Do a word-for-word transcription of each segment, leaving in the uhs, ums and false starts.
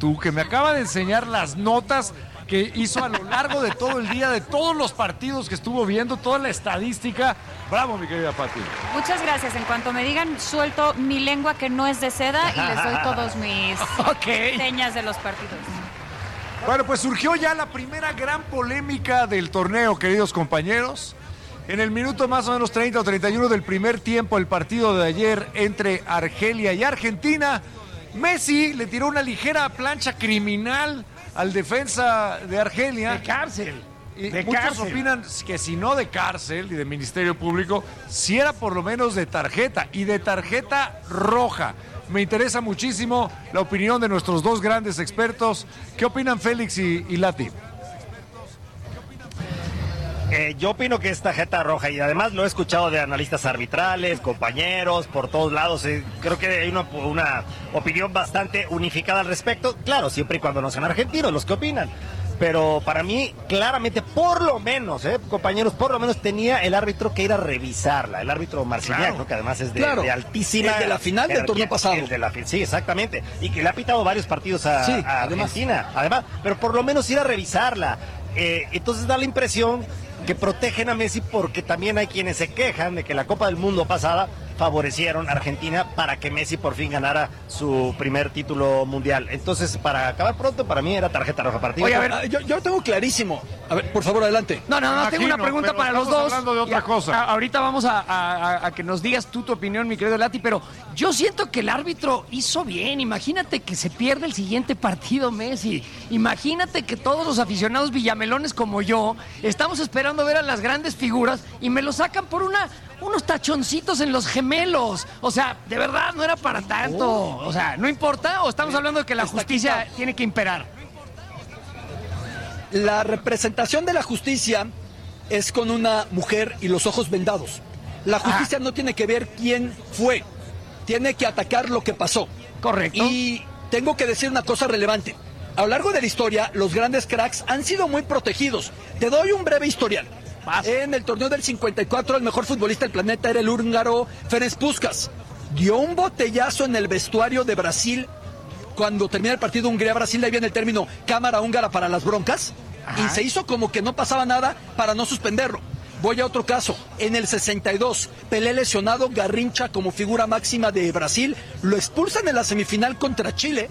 Cantú, que me acaba de enseñar las notas que hizo a lo largo de todo el día, de todos los partidos que estuvo viendo, toda la estadística. Bravo, mi querida Pati. Muchas gracias. En cuanto me digan, suelto mi lengua que no es de seda y les doy todos mis okay. señas de los partidos. Bueno, pues surgió ya la primera gran polémica del torneo, queridos compañeros. En el minuto más o menos treinta o treinta y uno del primer tiempo, el partido de ayer entre Argelia y Argentina, Messi le tiró una ligera plancha criminal al defensa de Argelia. De cárcel. Y de muchos cárcel. opinan que si no de cárcel y de Ministerio Público, si era por lo menos de tarjeta, y de tarjeta roja. Me interesa muchísimo la opinión de nuestros dos grandes expertos. ¿Qué opinan Félix y, y Lati? Eh, yo opino que es tarjeta roja y además lo he escuchado de analistas arbitrales, compañeros, por todos lados. Eh, creo que hay una, una opinión bastante unificada al respecto. Claro, siempre y cuando no sean argentinos los que opinan. Pero para mí, claramente, por lo menos, eh, compañeros, por lo menos tenía el árbitro que ir a revisarla. El árbitro Marciniak, ¿no? Que además es de, claro. de altísima... El de la final del torneo pasado. El de la, sí, exactamente. Y que le ha pitado varios partidos a, sí, a Argentina. Además. además, pero por lo menos ir a revisarla. Eh, entonces da la impresión que protegen a Messi porque también hay quienes se quejan de que la Copa del Mundo pasada favorecieron a Argentina para que Messi por fin ganara su primer título mundial. Entonces, para acabar pronto, para mí era tarjeta roja partido. Oye, a ver, yo, yo lo tengo clarísimo. A ver, por favor, adelante. No, no, no, Imagino, tengo una pregunta para los dos. Hablando de otra y a, cosa. A, ahorita vamos a, a, a que nos digas tú tu opinión, mi querido Lati, pero yo siento que el árbitro hizo bien. Imagínate que se pierde el siguiente partido Messi. Imagínate que todos los aficionados villamelones como yo estamos esperando ver a las grandes figuras y me lo sacan por una unos tachoncitos en los gemelos. O sea, de verdad no era para tanto. O sea, ¿no importa? ¿O estamos hablando de que la justicia tiene que imperar? La representación de la justicia es con una mujer y los ojos vendados. La justicia ah. no tiene que ver quién fue, tiene que atacar lo que pasó. Correcto. Y tengo que decir una cosa relevante. A lo largo de la historia, los grandes cracks han sido muy protegidos. Te doy un breve historial. Vas. En el torneo del cincuenta y cuatro, el mejor futbolista del planeta era el húngaro Ferenc Puskás. Dio un botellazo en el vestuario de Brasil cuando termina el partido Hungría-Brasil. Ahí viene el término cámara húngara para las broncas. Ajá. Y se hizo como que no pasaba nada para no suspenderlo. Voy a otro caso. En el sesenta y dos, Pelé lesionado, Garrincha como figura máxima de Brasil, lo expulsan en la semifinal contra Chile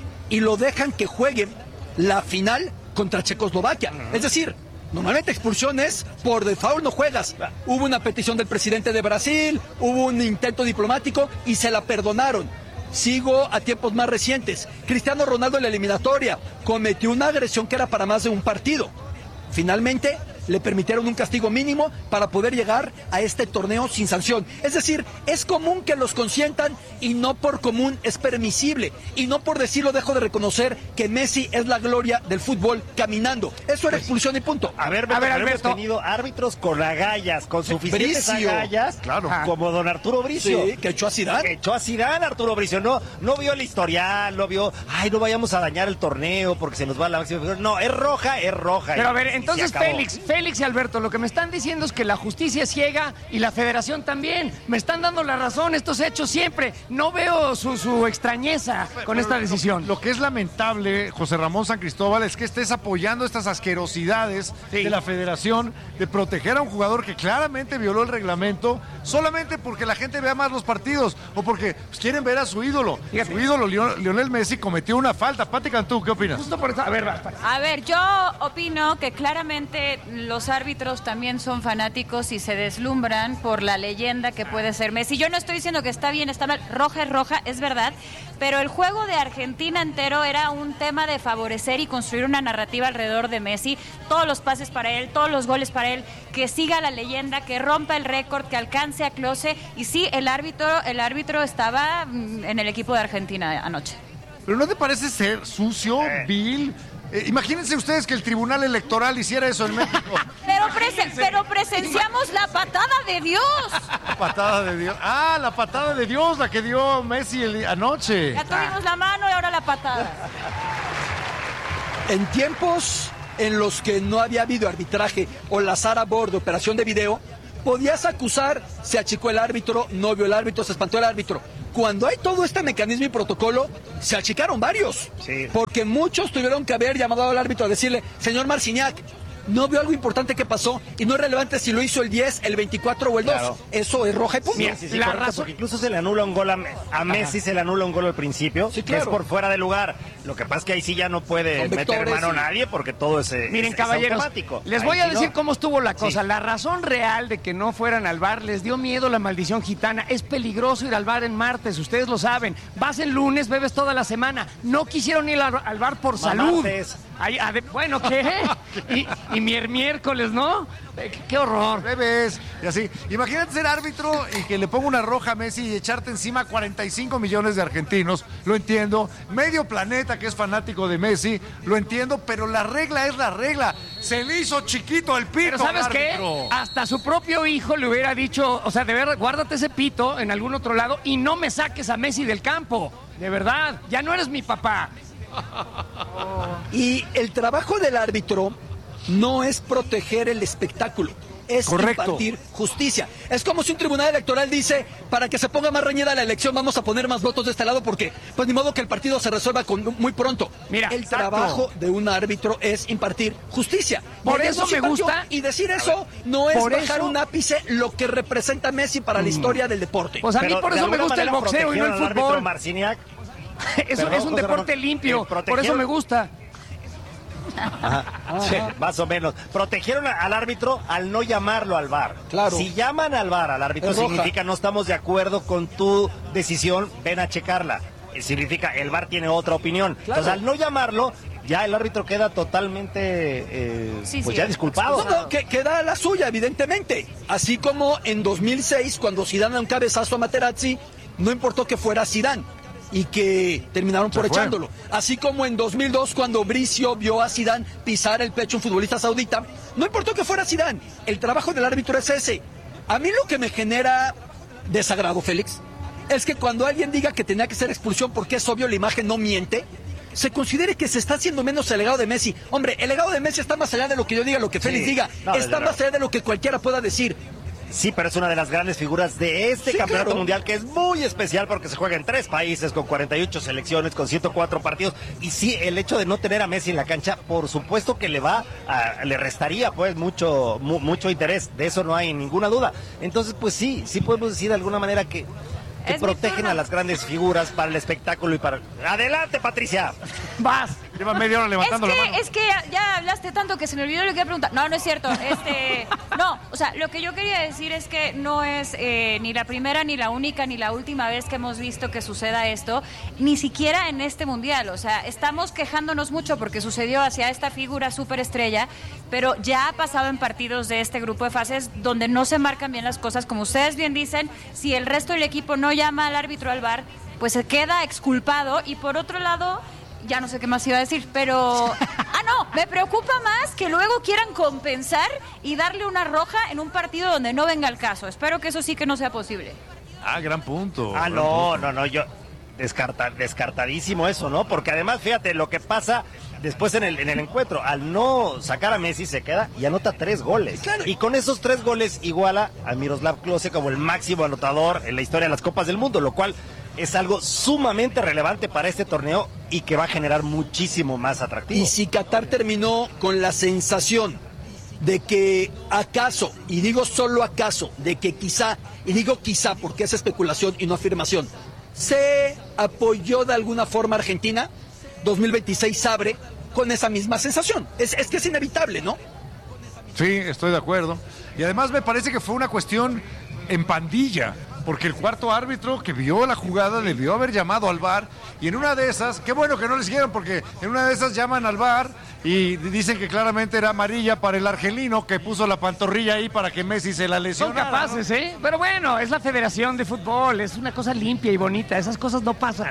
y lo dejan que juegue la final contra Checoslovaquia. Uh-huh. Es decir, normalmente expulsiones por default no juegas. Hubo una petición del presidente de Brasil, hubo un intento diplomático y se la perdonaron. Sigo a tiempos más recientes. Cristiano Ronaldo en la eliminatoria cometió una agresión que era para más de un partido. Finalmente le permitieron un castigo mínimo para poder llegar a este torneo sin sanción. Es decir, es común que los consientan y no por común es permisible. Y no por decirlo dejo de reconocer que Messi es la gloria del fútbol caminando. Eso era expulsión y punto. A ver, a ver, hemos tenido árbitros con agallas, con suficientes Bricio. agallas, claro, como don Arturo Bricio. Sí, que echó a Zidane. Que echó a Zidane, Arturo Bricio. No, no vio el historial, no vio, ay, no vayamos a dañar el torneo porque se nos va la máxima figura. No, es roja, es roja. Pero y, a ver, entonces Félix, Félix y Alberto, lo que me están diciendo es que la justicia es ciega y la federación también. Me están dando la razón estos hechos siempre. No veo su, su extrañeza con Pero esta decisión. Lo, lo que es lamentable, José Ramón San Cristóbal, es que estés apoyando estas asquerosidades sí. de la federación de proteger a un jugador que claramente violó el reglamento solamente porque la gente vea más los partidos o porque pues, quieren ver a su ídolo. Fíjate. Su ídolo, Lionel Messi, cometió una falta. Pati Cantú, ¿qué opinas? Justo por eso, a ver, a ver, yo opino que claramente los árbitros también son fanáticos y se deslumbran por la leyenda que puede ser Messi. Yo no estoy diciendo que está bien, está mal, roja es roja, es verdad, pero el juego de Argentina entero era un tema de favorecer y construir una narrativa alrededor de Messi, todos los pases para él, todos los goles para él, que siga la leyenda, que rompa el récord, que alcance a Klose, y sí, el árbitro, el árbitro estaba en el equipo de Argentina anoche. ¿Pero no te parece ser sucio, eh. vil? Eh, imagínense ustedes que el Tribunal Electoral hiciera eso en México. Pero, presen- pero presenciamos la patada de Dios. La patada de Dios. Ah, la patada de Dios, la que dio Messi el, anoche. Ya tuvimos la mano y ahora la patada. En tiempos en los que no había habido arbitraje o la Sara Board de operación de video, podías acusar, se achicó el árbitro, no vio el árbitro, se espantó el árbitro. cuando hay todo este mecanismo y protocolo, se achicaron varios. Sí. Porque muchos tuvieron que haber llamado al árbitro a decirle, señor Marciniak, no veo algo importante que pasó y no es relevante si lo hizo el diez, el veinticuatro o el dos. Claro. Eso es roja y punto. Sí, sí, sí, la correcto, razón... porque incluso se le anula un gol a, a Messi, se le anula un gol al principio, sí, claro, que es por fuera de lugar. Lo que pasa es que ahí sí ya no puede Con meter vectores, mano a sí. nadie porque todo es, Miren, es, caballeros, es automático. les Ahí voy a sí decir no. cómo estuvo la cosa. Sí. La razón real de que no fueran al bar les dio miedo la maldición gitana. Es peligroso ir al bar en martes, ustedes lo saben. Vas el lunes, bebes toda la semana. No quisieron ir al, al bar por salud. Martes. Ay, ade- bueno, ¿qué? Y, y mier- miércoles, ¿no? Eh, Qué, qué horror. Bebés, y así. Imagínate ser árbitro y que le ponga una roja a Messi y echarte encima cuarenta y cinco millones de argentinos. Lo entiendo. Medio planeta que es fanático de Messi, lo entiendo, pero la regla es la regla. Se le hizo chiquito el pito. Pero ¿sabes al qué? árbitro. Hasta su propio hijo le hubiera dicho, o sea, de verdad, guárdate ese pito en algún otro lado y no me saques a Messi del campo. De verdad, ya no eres mi papá. Y el trabajo del árbitro no es proteger el espectáculo, es Correcto. impartir justicia. Es como si un tribunal electoral dice, para que se ponga más reñida la elección vamos a poner más votos de este lado porque, pues ni modo que el partido se resuelva con, muy pronto. Mira, el exacto. trabajo de un árbitro es impartir justicia. Por Y eso sí me partió. gusta- Y decir eso no es Por bajar eso- un ápice lo que representa Messi para la historia del deporte. Pues a mí Pero por de eso me alguna gusta el manera boxeo y no el protegieron al árbitro fútbol. Marciniak. Eso Perdón, es un José deporte Ramón. limpio, Eh, por protegieron- eso me gusta. Sí, más o menos. Protegieron a- al árbitro al no llamarlo al V A R. Claro. Si llaman al V A R al árbitro, Es roja. significa no estamos de acuerdo con tu decisión, ven a checarla. Eh, Significa el V A R tiene otra opinión. Claro. Entonces, al no llamarlo, ya el árbitro queda totalmente, eh, Sí, pues sí, ya disculpado. No, no, que, que da la suya, evidentemente. Así como en dos mil seis, cuando Zidane da un cabezazo a Materazzi, no importó que fuera Zidane y que terminaron por Se fue. echándolo. Así como en dos mil dos, cuando Bricio vio a Zidane pisar el pecho a un futbolista saudita, no importó que fuera Zidane. El trabajo del árbitro es ese. A mí lo que me genera desagrado, Félix, es que cuando alguien diga que tenía que ser expulsión porque es obvio, la imagen no miente, se considere que se está haciendo menos el legado de Messi. Hombre, el legado de Messi está más allá de lo que yo diga, lo que Félix Sí. diga. No, desde está luego. más allá de lo que cualquiera pueda decir. Sí, pero es una de las grandes figuras de este Sí, campeonato claro. mundial, que es muy especial porque se juega en tres países, con cuarenta y ocho selecciones, con ciento cuatro partidos. Y sí, el hecho de no tener a Messi en la cancha, por supuesto que le va a, le restaría pues mucho, mu- mucho interés. De eso no hay ninguna duda. Entonces, pues sí, sí podemos decir de alguna manera que, que Es mi protegen turno. a las grandes figuras para el espectáculo y para... ¡Adelante, Patricia! Vas. Lleva media hora Es levantando la mano. que, es que ya, ya hablaste tanto que se me olvidó lo que iba a preguntar. No, no es cierto. Este, no, o sea, lo que yo quería decir es que no es eh, ni la primera, ni la única, ni la última vez que hemos visto que suceda esto, ni siquiera en este mundial. O sea, estamos quejándonos mucho porque sucedió hacia esta figura superestrella, pero ya ha pasado en partidos de este grupo de fases donde no se marcan bien las cosas. Como ustedes bien dicen, si el resto del equipo no llama al árbitro al V A R, pues se queda exculpado. Y por otro lado, ya no sé qué más iba a decir, pero... Ah, no, me preocupa más que luego quieran compensar y darle una roja en un partido donde no venga el caso. Espero que eso sí que no sea posible. Ah, gran punto. Ah, gran no, punto. no, no, yo descarta, descartadísimo eso, ¿no? Porque además, fíjate, lo que pasa después en el, en el encuentro, al no sacar a Messi se queda y anota tres goles. Claro. Y con esos tres goles iguala a Miroslav Klose como el máximo anotador en la historia de las Copas del Mundo, lo cual es algo sumamente relevante para este torneo y que va a generar muchísimo más atractivo. Y si Qatar terminó con la sensación de que acaso, y digo solo acaso, de que quizá, y digo quizá porque es especulación y no afirmación, se apoyó de alguna forma a Argentina, dos mil veintiséis abre con esa misma sensación. Es, es que es inevitable, ¿no? Sí, estoy de acuerdo. Y además me parece que fue una cuestión en pandilla, porque el cuarto árbitro que vio la jugada debió haber llamado al V A R, y en una de esas, qué bueno que no le siguieron, porque en una de esas llaman al V A R y dicen que claramente era amarilla para el argelino que puso la pantorrilla ahí para que Messi se la Son lesionara. capaces, ¿eh? Pero bueno, es la Federación de Fútbol, es una cosa limpia y bonita, esas cosas no pasan.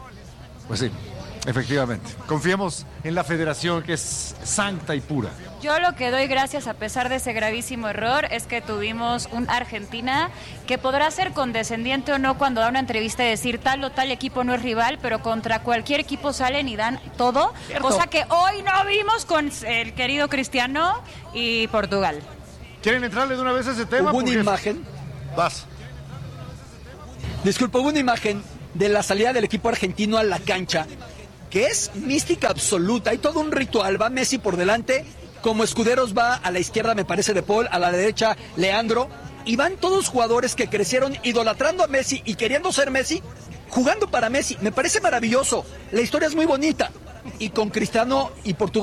Pues sí, efectivamente. Confiemos en la federación que es santa y pura. Yo lo que doy gracias a pesar de ese gravísimo error es que tuvimos un Argentina que podrá ser condescendiente o no cuando da una entrevista y decir tal o tal equipo no es rival, pero contra cualquier equipo salen y dan todo, Cierto. cosa que hoy no vimos con el querido Cristiano y Portugal. ¿Quieren entrarle de una vez a ese tema? Hubo una Porque- imagen, Vas. disculpa, hubo una imagen de la salida del equipo argentino a la cancha, que es mística absoluta. Hay todo un ritual. Va Messi por delante, como escuderos va a la izquierda, me parece, De Paul, a la derecha Leandro, y van todos jugadores que crecieron idolatrando a Messi y queriendo ser Messi, jugando para Messi. Me parece maravilloso. La historia es muy bonita. Y con Cristiano y Portugal